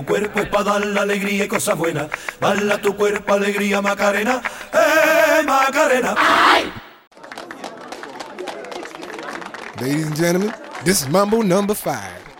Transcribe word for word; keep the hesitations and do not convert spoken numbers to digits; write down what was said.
Cuerpo es para dar la alegría y cosas buenas. Bala tu cuerpo, alegría, Macarena. ¡Eh, Macarena! ¡Ay! Ladies and gentlemen, this is Mambo number five.